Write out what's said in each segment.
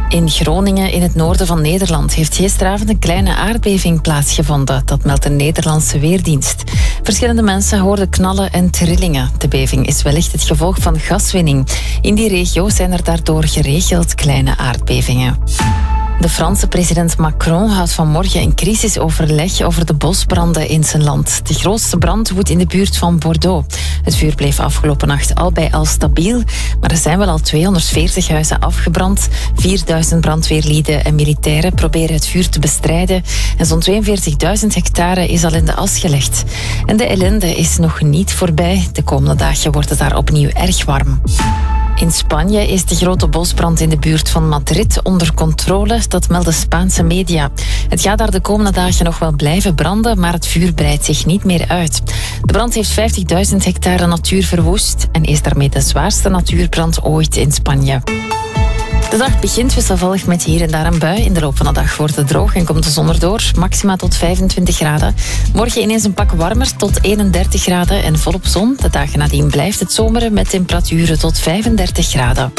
In Groningen, in het noorden van Nederland, heeft gisteravond een kleine aardbeving plaatsgevonden. Dat meldt de Nederlandse Weerdienst. Verschillende mensen hoorden knallen en trillingen. De beving is wellicht het gevolg van gaswinning. In die regio zijn er daardoor geregeld kleine aardbevingen. De Franse president Macron houdt vanmorgen een crisisoverleg over de bosbranden in zijn land. De grootste brand woedt in de buurt van Bordeaux. Het vuur bleef afgelopen nacht al bij al stabiel, maar er zijn wel al 240 huizen afgebrand. 4000 brandweerlieden en militairen proberen het vuur te bestrijden en zo'n 42.000 hectare is al in de as gelegd. En de ellende is nog niet voorbij. De komende dagen wordt het daar opnieuw erg warm. In Spanje is de grote bosbrand in de buurt van Madrid onder controle, dat melden Spaanse media. Het gaat daar de komende dagen nog wel blijven branden, maar het vuur breidt zich niet meer uit. De brand heeft 50.000 hectare natuur verwoest en is daarmee de zwaarste natuurbrand ooit in Spanje. De dag begint wisselvallig met hier en daar een bui. In de loop van de dag wordt het droog en komt de zon erdoor. Maxima tot 25 graden. Morgen ineens een pak warmer tot 31 graden en volop zon. De dagen nadien blijft het zomeren met temperaturen tot 35 graden.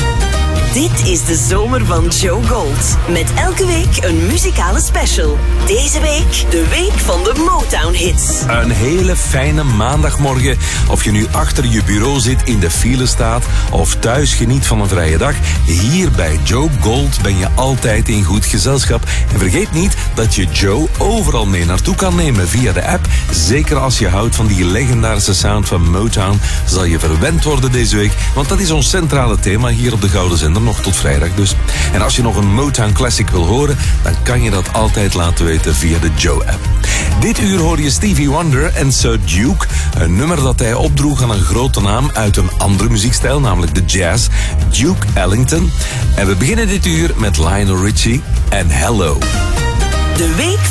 Dit is de zomer van Joe Gold. Met elke week een muzikale special. Deze week de week van de Motown-hits. Een hele fijne maandagmorgen. Of je nu achter je bureau zit, in de file staat of thuis geniet van een vrije dag. Hier bij Joe Gold ben je altijd in goed gezelschap. En vergeet niet dat je Joe overal mee naartoe kan nemen via de app. Zeker als je houdt van die legendarische sound van Motown, zal je verwend worden deze week. Want dat is ons centrale thema hier op de Gouden Zender. Nog tot vrijdag dus. En als je nog een Motown Classic wil horen, dan kan je dat altijd laten weten via de Joe-app. Dit uur hoor je Stevie Wonder en Sir Duke. Een nummer dat hij opdroeg aan een grote naam uit een andere muziekstijl, namelijk de jazz, Duke Ellington. En we beginnen dit uur met Lionel Richie en Hello. De week